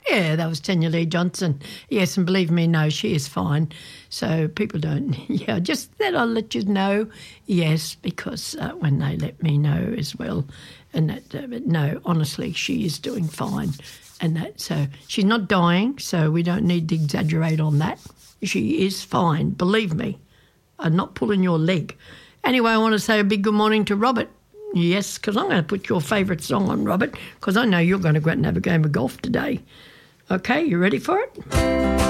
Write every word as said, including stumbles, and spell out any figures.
Yeah, that was Tanya Lee Johnson. Yes, and believe me, no, she is fine. So people don't, yeah, just that I'll let you know, yes, because uh, when they let me know as well. And that, uh, but no, honestly, she is doing fine. And that, so she's not dying, so we don't need to exaggerate on that. She is fine, believe me. I'm not pulling your leg. Anyway, I want to say a big good morning to Robert. Yes, because I'm going to put your favourite song on, Robert, because I know you're going to go out and have a game of golf today. Okay, you ready for it?